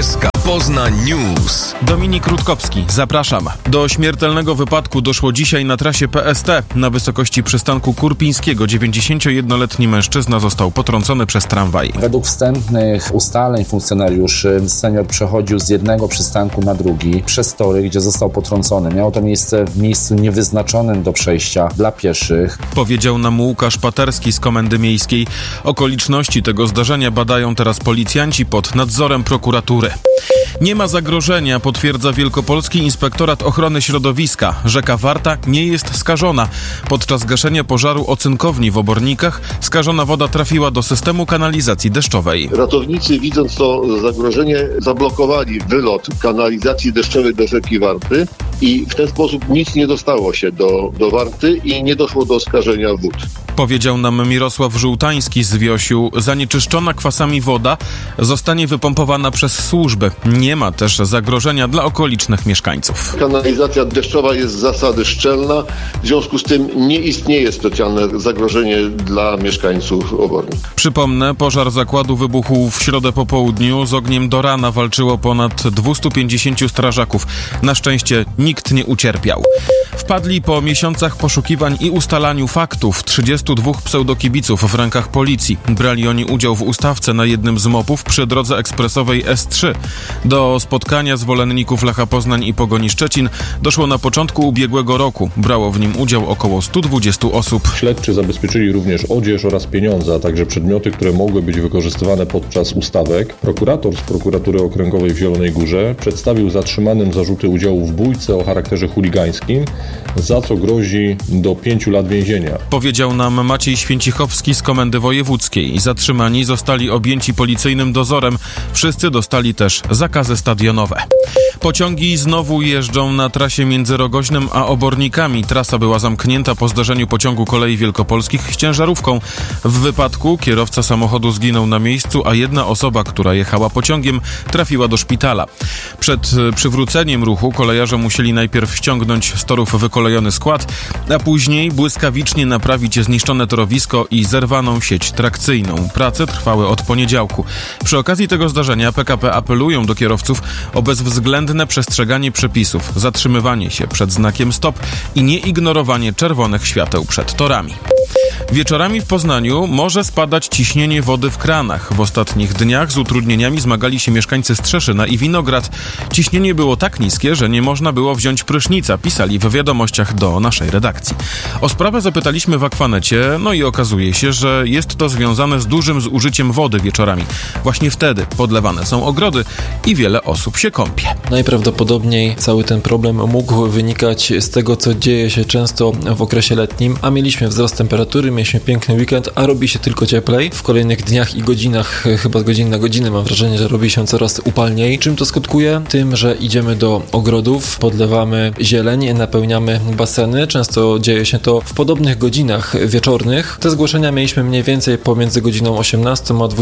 SK Poznań News. Dominik Rutkowski, zapraszam. Do śmiertelnego wypadku doszło dzisiaj na trasie PST. Na wysokości przystanku Kurpińskiego 91-letni mężczyzna został potrącony przez tramwaj. Według wstępnych ustaleń funkcjonariuszy senior przechodził z jednego przystanku na drugi przez tory, gdzie został potrącony. Miało to miejsce w miejscu niewyznaczonym do przejścia dla pieszych. Powiedział nam Łukasz Paterski z Komendy Miejskiej. Okoliczności tego zdarzenia badają teraz policjanci pod nadzorem prokuratury. Nie ma zagrożenia, potwierdza Wielkopolski Inspektorat Ochrony Środowiska. Rzeka Warta nie jest skażona. Podczas gaszenia pożaru ocynkowni w Obornikach skażona woda trafiła do systemu kanalizacji deszczowej. Ratownicy, widząc to zagrożenie, zablokowali wylot kanalizacji deszczowej do rzeki Warty i w ten sposób nic nie dostało się do Warty i nie doszło do skażenia wód. Powiedział nam Mirosław Żółtański z Wiosiu. Zanieczyszczona kwasami woda zostanie wypompowana przez służby. Nie ma też zagrożenia dla okolicznych mieszkańców. Kanalizacja deszczowa jest z zasady szczelna, w związku z tym nie istnieje specjalne zagrożenie dla mieszkańców Obornik. Przypomnę, pożar zakładu wybuchł w środę po południu. Z ogniem do rana walczyło ponad 250 strażaków. Na szczęście nikt nie ucierpiał. Wpadli po miesiącach poszukiwań i ustalaniu faktów 32 pseudokibiców w rękach policji. Brali oni udział w ustawce na jednym z mopów przy drodze ekspresowej S3. Do spotkania zwolenników Lecha Poznań i Pogoni Szczecin doszło na początku ubiegłego roku. Brało w nim udział około 120 osób. Śledczy zabezpieczyli również odzież oraz pieniądze, a także przedmioty, które mogły być wykorzystywane podczas ustawek. Prokurator z Prokuratury Okręgowej w Zielonej Górze przedstawił zatrzymanym zarzuty udziału w bójce o charakterze chuligańskim, za co grozi do 5 lat więzienia. Powiedział nam Maciej Święcichowski z Komendy Wojewódzkiej. Zatrzymani zostali objęci policyjnym dozorem. Wszyscy dostali też zakazy stadionowe. Pociągi znowu jeżdżą na trasie między Rogoźnem a Obornikami. Trasa była zamknięta po zdarzeniu pociągu Kolei Wielkopolskich z ciężarówką. W wypadku kierowca samochodu zginął na miejscu, a jedna osoba, która jechała pociągiem, trafiła do szpitala. Przed przywróceniem ruchu kolejarze musieli najpierw ściągnąć z torów wykolejony skład, a później błyskawicznie naprawić zniszczone torowisko i zerwaną sieć trakcyjną. Prace trwały od poniedziałku. Przy okazji tego zdarzenia PKP apelują do kierowców o bezwzględne przestrzeganie przepisów, zatrzymywanie się przed znakiem stop i nieignorowanie czerwonych świateł przed torami. Wieczorami w Poznaniu może spadać ciśnienie wody w kranach. W ostatnich dniach z utrudnieniami zmagali się mieszkańcy Strzeszyna i Winograd. Ciśnienie było tak niskie, że nie można było wziąć prysznica, pisali w wiadomościach do naszej redakcji. O sprawę zapytaliśmy w Akwanecie, no i okazuje się, że jest to związane z dużym zużyciem wody wieczorami. Właśnie wtedy podlewane są ogrody i wiele osób się kąpie. Najprawdopodobniej cały ten problem mógł wynikać z tego, co dzieje się często w okresie letnim, a mieliśmy wzrost temperatury, mieliśmy piękny weekend, a robi się tylko cieplej. W kolejnych dniach i godzinach, chyba z godziny na godzinę, mam wrażenie, że robi się coraz upalniej. Czym to skutkuje? Tym, że idziemy do ogrodów, podlewamy zieleń, napełniamy baseny. Często dzieje się to w podobnych godzinach wieczornych. Te zgłoszenia mieliśmy mniej więcej pomiędzy godziną 18 a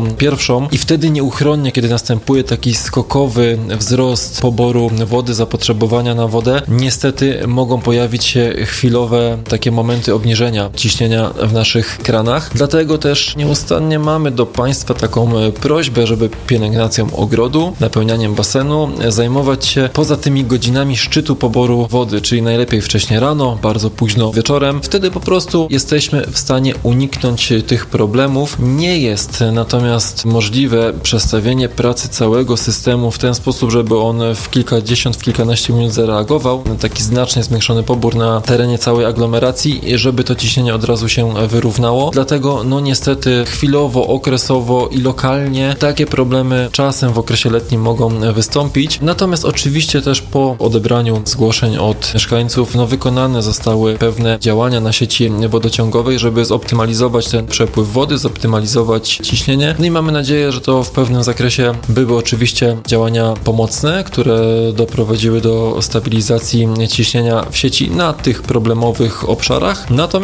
21 i wtedy nieuchronnie, kiedy następuje taki skokowy wzrost poboru wody, zapotrzebowania na wodę, niestety mogą pojawić się chwilowe takie momenty obniżenia ciśnienia w naszych kranach. Dlatego też nieustannie mamy do Państwa taką prośbę, żeby pielęgnacją ogrodu, napełnianiem basenu zajmować się poza tymi godzinami szczytu poboru wody, czyli najlepiej wcześnie rano, bardzo późno wieczorem. Wtedy po prostu jesteśmy w stanie uniknąć tych problemów. Nie jest natomiast możliwe przestawienie pracy całego systemu w ten sposób, żeby on w kilkadziesiąt, w kilkanaście minut zareagował na taki znacznie zwiększony pobór na terenie całej aglomeracji, żeby to ciśnienie od razu się wyrównało. Dlatego niestety chwilowo, okresowo i lokalnie takie problemy czasem w okresie letnim mogą wystąpić. Natomiast oczywiście też po odebraniu zgłoszeń od mieszkańców wykonane zostały pewne działania na sieci wodociągowej, żeby zoptymalizować ten przepływ wody, zoptymalizować ciśnienie. No i mamy nadzieję, że to w pewnym zakresie były oczywiście działania pomocne, które doprowadziły do stabilizacji ciśnienia w sieci na tych problemowych obszarach. Natomiast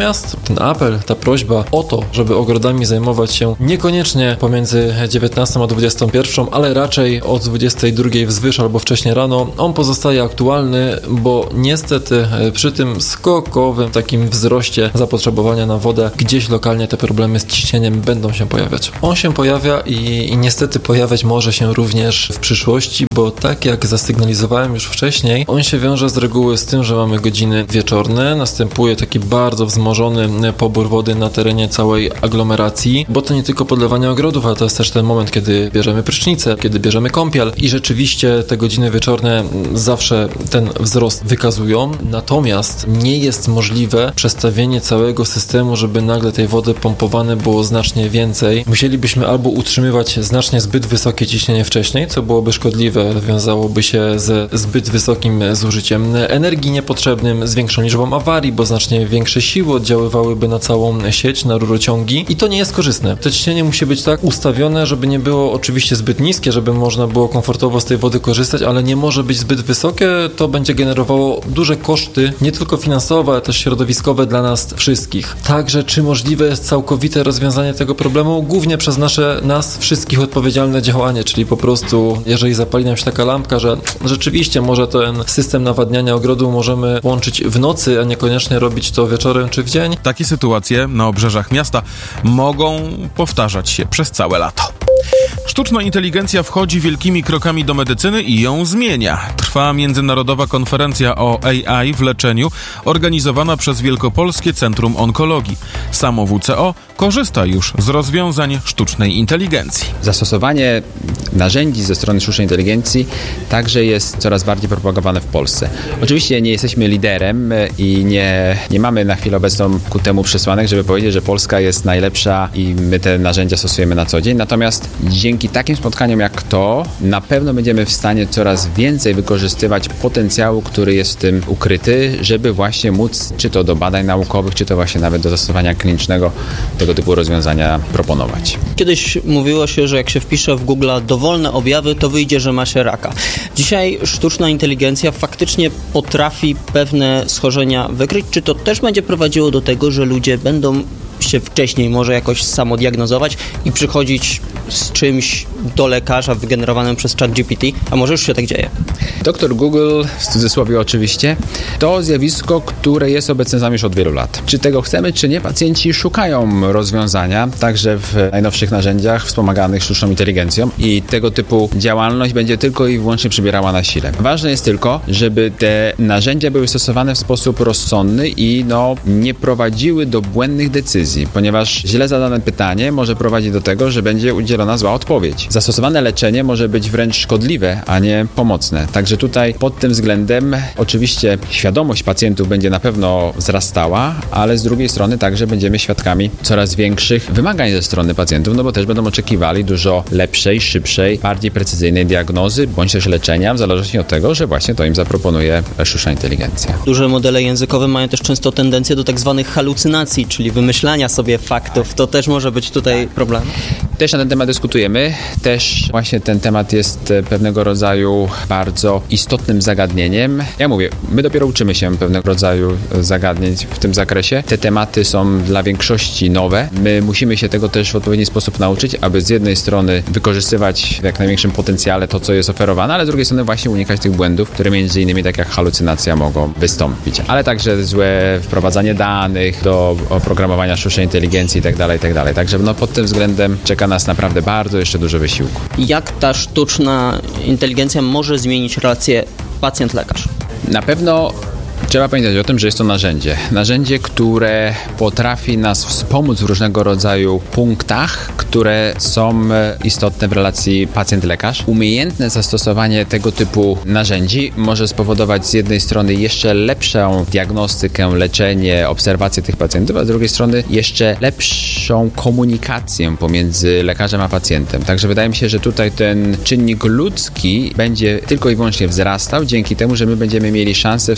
ten apel, ta prośba o to, żeby ogrodami zajmować się niekoniecznie pomiędzy 19 a 21, ale raczej od 22 wzwyż albo wcześniej rano, on pozostaje aktualny, bo niestety przy tym skokowym takim wzroście zapotrzebowania na wodę gdzieś lokalnie te problemy z ciśnieniem będą się pojawiać. On się pojawia i niestety pojawiać może się również w przyszłości, bo tak jak zasygnalizowałem już wcześniej, on się wiąże z reguły z tym, że mamy godziny wieczorne, następuje taki bardzo wzmożony pobór wody na terenie całej aglomeracji, bo to nie tylko podlewanie ogrodów, ale to jest też ten moment, kiedy bierzemy prysznicę, kiedy bierzemy kąpiel i rzeczywiście te godziny wieczorne zawsze ten wzrost wykazują, natomiast nie jest możliwe przestawienie całego systemu, żeby nagle tej wody pompowane było znacznie więcej. Musielibyśmy albo utrzymywać znacznie zbyt wysokie ciśnienie wcześniej, co byłoby szkodliwe, wiązałoby się ze zbyt wysokim zużyciem energii niepotrzebnym, z większą liczbą awarii, bo znacznie większe siły oddziaływałyby na całą sieć, na rurociągi i to nie jest korzystne. To ciśnienie musi być tak ustawione, żeby nie było oczywiście zbyt niskie, żeby można było komfortowo z tej wody korzystać, ale nie może być zbyt wysokie, to będzie generowało duże koszty, nie tylko finansowe, ale też środowiskowe dla nas wszystkich. Także czy możliwe jest całkowite rozwiązanie tego problemu? Głównie przez nas wszystkich odpowiedzialne działanie, czyli po prostu, jeżeli zapali nam się taka lampka, że rzeczywiście może ten system nawadniania ogrodu możemy włączyć w nocy, a niekoniecznie robić to wieczorem czy w dzień. Takie sytuacje na obrzeżach miasta mogą powtarzać się przez całe lato. Sztuczna inteligencja wchodzi wielkimi krokami do medycyny i ją zmienia. Trwa międzynarodowa konferencja o AI w leczeniu, organizowana przez Wielkopolskie Centrum Onkologii. Samo WCO korzysta już z rozwiązań sztucznej inteligencji. Zastosowanie narzędzi ze strony sztucznej inteligencji także jest coraz bardziej propagowane w Polsce. Oczywiście nie jesteśmy liderem i nie mamy na chwilę obecną ku temu przesłanek, żeby powiedzieć, że Polska jest najlepsza i my te narzędzia stosujemy na co dzień. Natomiast dzięki takim spotkaniom jak to, na pewno będziemy w stanie coraz więcej wykorzystywać potencjału, który jest w tym ukryty, żeby właśnie móc, czy to do badań naukowych, czy to właśnie nawet do zastosowania klinicznego, tego typu rozwiązania proponować. Kiedyś mówiło się, że jak się wpisze w Google dowolne objawy, to wyjdzie, że ma się raka. Dzisiaj sztuczna inteligencja faktycznie potrafi pewne schorzenia wykryć. Czy to też będzie prowadziło do tego, że ludzie będą się wcześniej może jakoś samodiagnozować i przychodzić z czymś do lekarza wygenerowanym przez ChatGPT, a może już się tak dzieje? Dr Google, w cudzysłowie oczywiście, to zjawisko, które jest obecne z nami już od wielu lat. Czy tego chcemy, czy nie, pacjenci szukają rozwiązania, także w najnowszych narzędziach wspomaganych sztuczną inteligencją i tego typu działalność będzie tylko i wyłącznie przybierała na sile. Ważne jest tylko, żeby te narzędzia były stosowane w sposób rozsądny i nie prowadziły do błędnych decyzji, ponieważ źle zadane pytanie może prowadzić do tego, że będzie udzielona zła odpowiedź. Zastosowane leczenie może być wręcz szkodliwe, a nie pomocne. Także tutaj pod tym względem oczywiście świadomość pacjentów będzie na pewno wzrastała, ale z drugiej strony także będziemy świadkami coraz większych wymagań ze strony pacjentów, bo też będą oczekiwali dużo lepszej, szybszej, bardziej precyzyjnej diagnozy, bądź też leczenia, w zależności od tego, że właśnie to im zaproponuje sztuczna inteligencja. Duże modele językowe mają też często tendencję do tak zwanych halucynacji, czyli wymyślania sobie faktów. To też może być tutaj problem? Też na ten temat dyskutujemy. Też właśnie ten temat jest pewnego rodzaju bardzo istotnym zagadnieniem. Ja mówię, my dopiero uczymy się pewnego rodzaju zagadnień w tym zakresie. Te tematy są dla większości nowe. My musimy się tego też w odpowiedni sposób nauczyć, aby z jednej strony wykorzystywać w jak największym potencjale to, co jest oferowane, ale z drugiej strony właśnie unikać tych błędów, które między innymi tak jak halucynacja mogą wystąpić. Ale także złe wprowadzanie danych do oprogramowania sztucznej inteligencji itd. Także pod tym względem czeka nas naprawdę bardzo jeszcze dużo wysiłku. Jak ta sztuczna inteligencja może zmienić relację pacjent-lekarz? Na pewno trzeba pamiętać o tym, że jest to narzędzie. Narzędzie, które potrafi nas wspomóc w różnego rodzaju punktach, które są istotne w relacji pacjent-lekarz. Umiejętne zastosowanie tego typu narzędzi może spowodować z jednej strony jeszcze lepszą diagnostykę, leczenie, obserwację tych pacjentów, a z drugiej strony jeszcze lepszą komunikację pomiędzy lekarzem a pacjentem. Także wydaje mi się, że tutaj ten czynnik ludzki będzie tylko i wyłącznie wzrastał dzięki temu, że my będziemy mieli szansę wspomagać się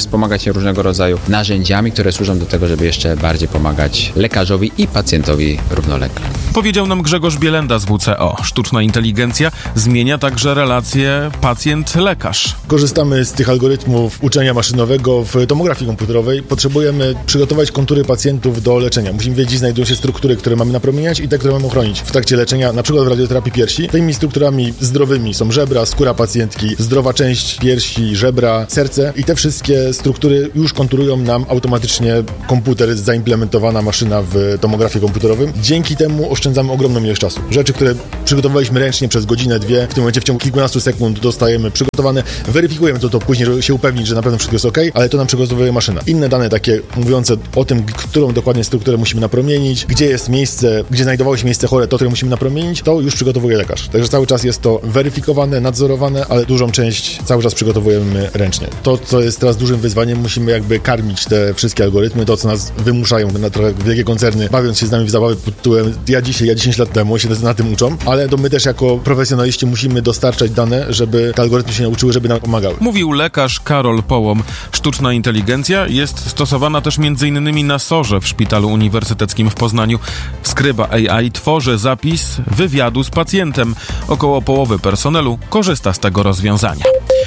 właśnie różnego rodzaju narzędziami, które służą do tego, żeby jeszcze bardziej pomagać lekarzowi i pacjentowi równolegle. Powiedział nam Grzegorz Bielenda z WCO. Sztuczna inteligencja zmienia także relacje pacjent-lekarz. Korzystamy z tych algorytmów uczenia maszynowego w tomografii komputerowej. Potrzebujemy przygotować kontury pacjentów do leczenia. Musimy wiedzieć, gdzie znajdują się struktury, które mamy napromieniać i te, które mamy ochronić w trakcie leczenia, na przykład w radioterapii piersi. Tymi strukturami zdrowymi są żebra, skóra pacjentki, zdrowa część piersi, żebra, serce i te wszystkie struktury już konturują nam automatycznie komputer, zaimplementowana maszyna w tomografii komputerowym. Dzięki temu oszczędzamy ogromną ilość czasu. Rzeczy, które przygotowaliśmy ręcznie przez godzinę, dwie, w tym momencie w ciągu kilkunastu sekund dostajemy przygotowane, weryfikujemy to później, żeby się upewnić, że na pewno wszystko jest ok, ale to nam przygotowuje maszyna. Inne dane takie mówiące o tym, którą dokładnie strukturę musimy napromienić, gdzie jest miejsce, gdzie znajdowało się miejsce chore, to, które musimy napromienić, to już przygotowuje lekarz. Także cały czas jest to weryfikowane, nadzorowane, ale dużą część cały czas przygotowujemy ręcznie. To, co jest teraz dużym wyzwaniem, musimy jakby karmić te wszystkie algorytmy, to, co nas wymuszają na trochę wielkie koncerny, bawiąc się z nami w zabawy pod tytułem ja 10 lat temu się na tym uczą, ale to my też jako profesjonaliści musimy dostarczać dane, żeby te algorytmy się nauczyły, żeby nam pomagały. Mówił lekarz Karol Połom. Sztuczna inteligencja jest stosowana też m.in. na SOR-ze w Szpitalu Uniwersyteckim w Poznaniu. Skryba AI tworzy zapis wywiadu z pacjentem. Około połowy personelu korzysta z tego rozwiązania.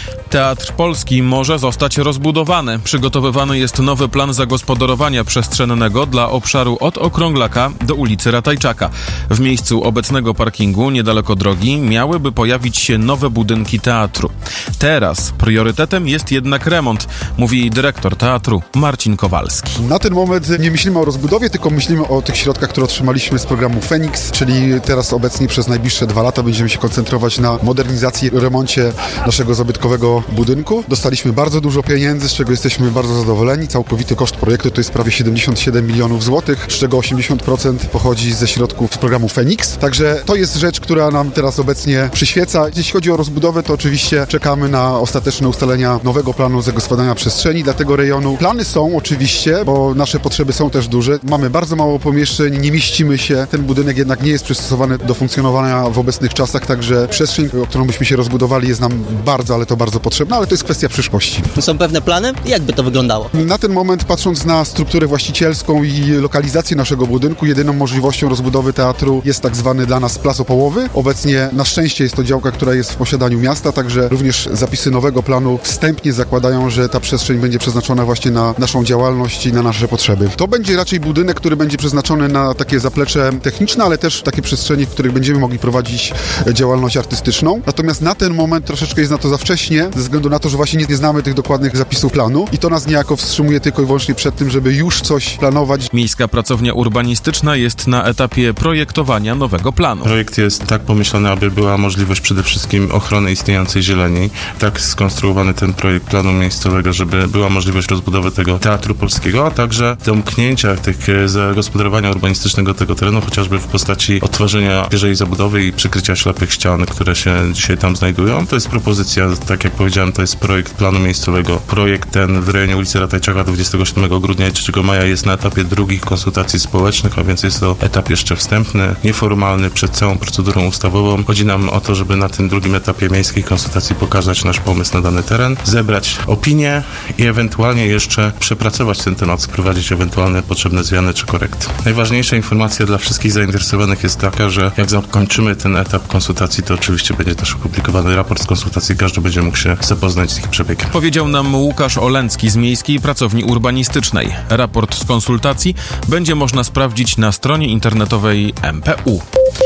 Teatr Polski może zostać rozbudowany. Przygotowywany jest nowy plan zagospodarowania przestrzennego dla obszaru od Okrąglaka do ulicy Ratajczaka. W miejscu obecnego parkingu, niedaleko drogi, miałyby pojawić się nowe budynki teatru. Teraz priorytetem jest jednak remont, mówi dyrektor teatru Marcin Kowalski. Na ten moment nie myślimy o rozbudowie, tylko myślimy o tych środkach, które otrzymaliśmy z programu Feniks, czyli teraz obecnie przez najbliższe 2 lata będziemy się koncentrować na modernizacji i remoncie naszego zabytkowego budynku. Dostaliśmy bardzo dużo pieniędzy, z czego jesteśmy bardzo zadowoleni. Całkowity koszt projektu to jest prawie 77 milionów złotych, z czego 80% pochodzi ze środków z programu Feniks. Także to jest rzecz, która nam teraz obecnie przyświeca. Jeśli chodzi o rozbudowę, to oczywiście czekamy na ostateczne ustalenia nowego planu zagospodarowania przestrzeni dla tego rejonu. Plany są oczywiście, bo nasze potrzeby są też duże. Mamy bardzo mało pomieszczeń, nie mieścimy się. Ten budynek jednak nie jest przystosowany do funkcjonowania w obecnych czasach, także przestrzeń, o którą byśmy się rozbudowali, jest nam bardzo, ale to bardzo potrzebna, ale to jest kwestia przyszłości. Są pewne plany? Jak by to wyglądało? Na ten moment, patrząc na strukturę właścicielską i lokalizację naszego budynku, jedyną możliwością rozbudowy teatru jest tak zwany dla nas plac Opołowy. Obecnie na szczęście jest to działka, która jest w posiadaniu miasta, także również zapisy nowego planu wstępnie zakładają, że ta przestrzeń będzie przeznaczona właśnie na naszą działalność i na nasze potrzeby. To będzie raczej budynek, który będzie przeznaczony na takie zaplecze techniczne, ale też takie przestrzenie, w których będziemy mogli prowadzić działalność artystyczną. Natomiast na ten moment troszeczkę jest na to za wcześnie, ze względu na to, że właśnie nie znamy tych dokładnych zapisów planu i to nas niejako wstrzymuje tylko i wyłącznie przed tym, żeby już coś planować. Miejska Pracownia Urbanistyczna jest na etapie projektowania nowego planu. Projekt jest tak pomyślany, aby była możliwość przede wszystkim ochrony istniejącej zieleni. Tak skonstruowany ten projekt planu miejscowego, żeby była możliwość rozbudowy tego Teatru Polskiego, a także domknięcia zagospodarowania urbanistycznego tego terenu, chociażby w postaci odtworzenia świeżej zabudowy i przykrycia ślepych ścian, które się dzisiaj tam znajdują. To jest propozycja, tak jak powiedziałem, to jest projekt planu miejscowego. Projekt ten w rejonie ulicy Ratajczaka 27 grudnia i 3 maja jest na etapie drugich konsultacji społecznych, a więc jest to etap jeszcze wstępny, nieformalny przed całą procedurą ustawową. Chodzi nam o to, żeby na tym drugim etapie miejskiej konsultacji pokazać nasz pomysł na dany teren, zebrać opinie i ewentualnie jeszcze przepracować ten temat, sprowadzić ewentualne potrzebne zmiany czy korekty. Najważniejsza informacja dla wszystkich zainteresowanych jest taka, że jak zakończymy ten etap konsultacji, to oczywiście będzie też opublikowany raport z konsultacji, każdy będzie mógł się zapoznać z ich przebiegiem. Powiedział nam Łukasz Olencki z Miejskiej Pracowni Urbanistycznej. Raport z konsultacji będzie można sprawdzić na stronie internetowej MPU.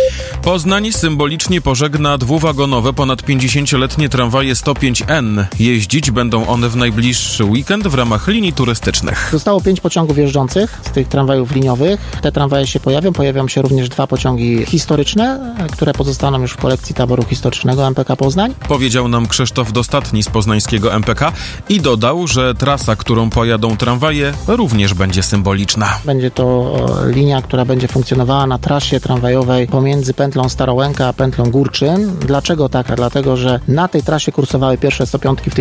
Poznań symbolicznie pożegna dwuwagonowe, ponad 50-letnie tramwaje 105N. Jeździć będą one w najbliższy weekend w ramach linii turystycznych. Zostało 5 pociągów jeżdżących z tych tramwajów liniowych. Te tramwaje się pojawią się również 2 pociągi historyczne, które pozostaną już w kolekcji taboru historycznego MPK Poznań. Powiedział nam Krzysztof Dostatni z poznańskiego MPK i dodał, że trasa, którą pojadą tramwaje, również będzie symboliczna. Będzie to linia, która będzie funkcjonowała na trasie tramwajowej pomiędzy pętlą Starołęka a pętlą Górczyn. Dlaczego taka? Dlatego, że na tej trasie kursowały pierwsze 105 w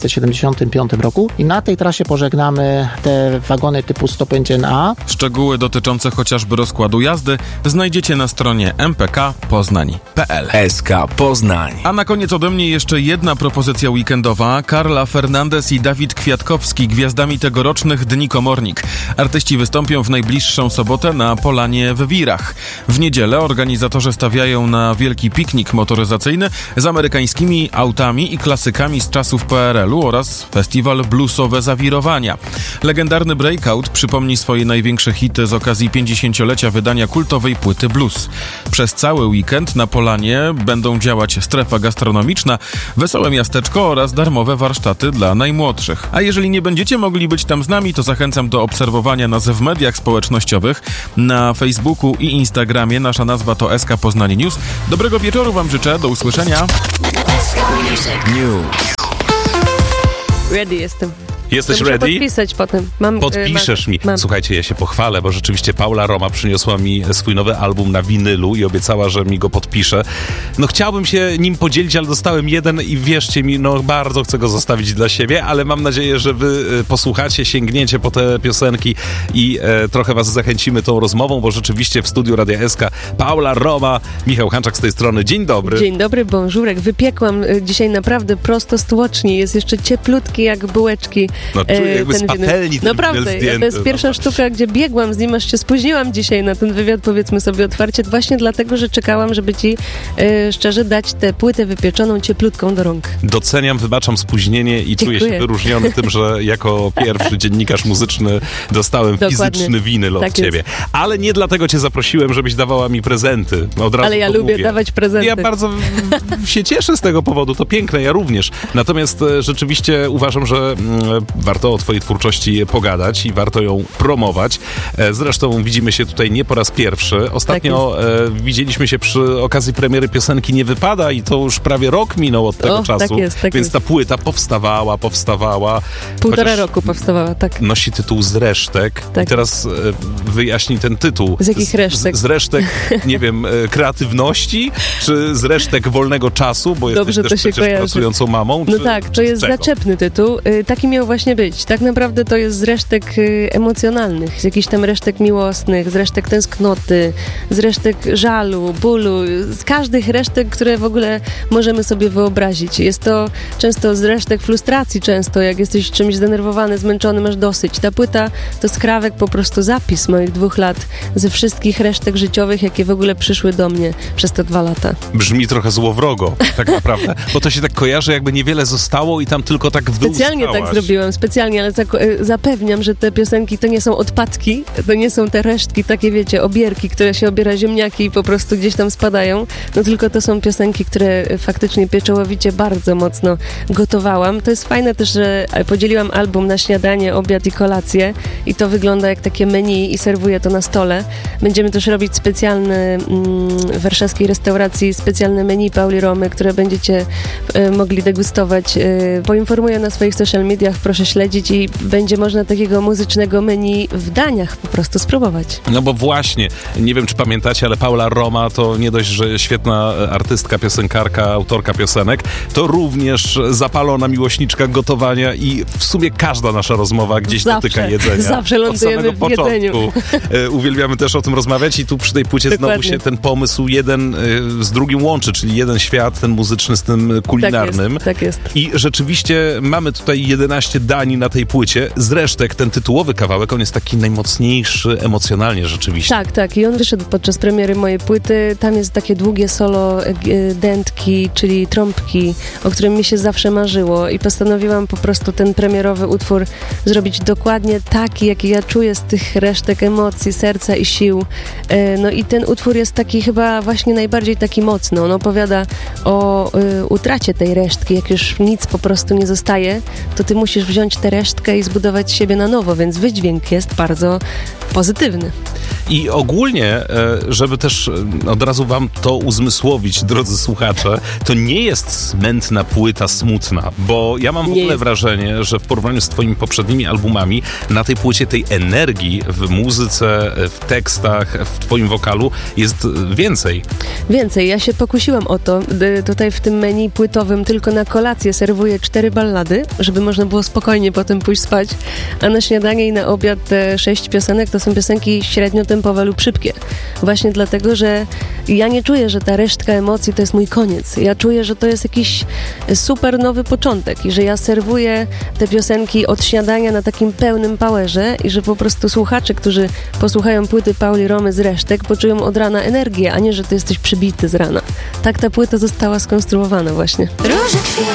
1975 roku i na tej trasie pożegnamy te wagony typu 105NA. Szczegóły dotyczące chociażby rozkładu jazdy znajdziecie na stronie mpkpoznań.pl. SK Poznań. A na koniec ode mnie jeszcze jedna propozycja Informacja weekendowa. Carla Fernandez i Dawid Kwiatkowski, gwiazdami tegorocznych Dni Komornik. Artyści wystąpią w najbliższą sobotę na Polanie w Wirach. W niedzielę organizatorzy stawiają na wielki piknik motoryzacyjny z amerykańskimi autami i klasykami z czasów PRL-u oraz festiwal Bluesowe Zawirowania. Legendarny Breakout przypomni swoje największe hity z okazji 50-lecia wydania kultowej płyty blues. Przez cały weekend na Polanie będą działać strefa gastronomiczna, wesołe miasteczko oraz darmowe warsztaty dla najmłodszych. A jeżeli nie będziecie mogli być tam z nami, to zachęcam do obserwowania nas w mediach społecznościowych. Na Facebooku i Instagramie nasza nazwa to SK Poznań News. Dobrego wieczoru wam życzę, do usłyszenia. Ready jestem. Jesteś muszę ready? Podpisać potem. Podpiszesz mi. Mam. Słuchajcie, ja się pochwalę, bo rzeczywiście Paula Roma przyniosła mi swój nowy album na winylu i obiecała, że mi go podpisze. No chciałbym się nim podzielić, ale dostałem jeden i wierzcie mi, no bardzo chcę go zostawić dla siebie, ale mam nadzieję, że wy posłuchacie, sięgniecie po te piosenki i trochę was zachęcimy tą rozmową, bo rzeczywiście w studiu Radia SK Paula Roma, Michał Hanczak z tej strony. Dzień dobry. Dzień dobry, bonjourek. Wypiekłam dzisiaj naprawdę prosto z tłoczni. Jest jeszcze cieplutki jak bułeczki. No czuję jakby z patelni ten naprawdę, zdjęty. to jest pierwsza sztuka, gdzie biegłam z nim, aż się spóźniłam dzisiaj na ten wywiad, powiedzmy sobie otwarcie, właśnie dlatego, że czekałam, żeby ci szczerze dać tę płytę wypieczoną, cieplutką do rąk. Doceniam, wybaczam spóźnienie i czuję się wyróżniony tym, że jako pierwszy dziennikarz muzyczny dostałem fizyczny winyl od ciebie. Ale nie dlatego cię zaprosiłem, żebyś dawała mi prezenty. Od razu ale ja lubię dawać prezenty. Ja bardzo się cieszę z tego powodu, to piękne, ja również. Natomiast rzeczywiście uważam, że warto o twojej twórczości pogadać i warto ją promować. Zresztą widzimy się tutaj nie po raz pierwszy. Ostatnio widzieliśmy się przy okazji premiery piosenki Nie Wypada i to już prawie rok minął od tego czasu. Tak więc ta płyta powstawała. Półtora roku powstawała, tak. Nosi tytuł Z resztek. Tak. I teraz wyjaśnij ten tytuł. Z jakich resztek? Z resztek, nie wiem, kreatywności, czy z resztek wolnego czasu, bo dobrze, jesteś też przecież pracującą mamą. No tak, to jest zaczepny tytuł. Taki miał właśnie być. Tak naprawdę to jest z resztek emocjonalnych, z jakichś tam resztek miłosnych, z resztek tęsknoty, z resztek żalu, bólu, z każdych resztek, które w ogóle możemy sobie wyobrazić. Jest to często z resztek frustracji, jak jesteś czymś zdenerwowany, zmęczony, masz dosyć. Ta płyta to skrawek, po prostu zapis moich 2 lat ze wszystkich resztek życiowych, jakie w ogóle przyszły do mnie przez te 2 lata. Brzmi trochę złowrogo, tak naprawdę, bo to się tak kojarzy, jakby niewiele zostało i tam tylko tak w dół specjalnie tak zrobiłem, ale zapewniam, że te piosenki to nie są odpadki, to nie są te resztki, takie wiecie, obierki, które się obiera ziemniaki i po prostu gdzieś tam spadają, no tylko to są piosenki, które faktycznie pieczołowicie bardzo mocno gotowałam. To jest fajne też, że podzieliłam album na śniadanie, obiad i kolację i to wygląda jak takie menu i serwuję to na stole. Będziemy też robić specjalne w warszawskiej restauracji specjalne menu Pauli Romy, które będziecie mogli degustować. Poinformuję na swoich social mediach, proszę śledzić i będzie można takiego muzycznego menu w daniach po prostu spróbować. No bo właśnie, nie wiem czy pamiętacie, ale Paula Roma to nie dość, że świetna artystka, piosenkarka, autorka piosenek, to również zapalona miłośniczka gotowania i w sumie każda nasza rozmowa gdzieś dotyka jedzenia. Zawsze lądujemy w jedzeniu. Uwielbiamy też o tym rozmawiać i tu przy tej płycie znowu się ten pomysł jeden z drugim łączy, czyli jeden świat, ten muzyczny z tym kulinarnym. Tak jest. I rzeczywiście mamy tutaj 11 dań na tej płycie. Z resztek ten tytułowy kawałek, on jest taki najmocniejszy emocjonalnie rzeczywiście. Tak. I on wyszedł podczas premiery mojej płyty. Tam jest takie długie solo dętki, czyli trąbki, o którym mi się zawsze marzyło i postanowiłam po prostu ten premierowy utwór zrobić dokładnie taki, jaki ja czuję z tych resztek emocji, serca i sił. No i ten utwór jest taki chyba właśnie najbardziej taki mocny. On opowiada o utracie tej resztki. Jak już nic po prostu nie zostaje, to ty musisz wziąć tę resztkę i zbudować siebie na nowo, więc wydźwięk jest bardzo pozytywny. I ogólnie, żeby też od razu wam to uzmysłowić, drodzy słuchacze, to nie jest smętna płyta smutna, bo ja mam w ogóle wrażenie, że w porównaniu z twoimi poprzednimi albumami, na tej płycie tej energii w muzyce, w tekstach, w twoim wokalu jest więcej. Więcej. Ja się pokusiłam o to. Tutaj w tym menu płytowym tylko na kolację serwuję 4 ballady, żeby można było spokojnie potem pójść spać, a na śniadanie i na obiad te 6 piosenek to są piosenki średniotempowe lub szybkie. Właśnie dlatego, że I ja nie czuję, że ta resztka emocji to jest mój koniec. Ja czuję, że to jest jakiś super nowy początek i że ja serwuję te piosenki od śniadania na takim pełnym powerze i że po prostu słuchacze, którzy posłuchają płyty Pauli Romy z resztek, poczują od rana energię, a nie, że ty jesteś przybity z rana. Tak ta płyta została skonstruowana właśnie. Róże